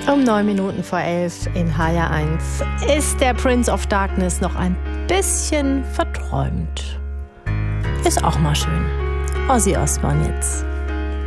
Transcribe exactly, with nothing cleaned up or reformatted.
Um neun Minuten vor elf in H J eins ist der Prince of Darkness noch ein bisschen verträumt. Ist auch mal schön. Ozzy Osbourne jetzt.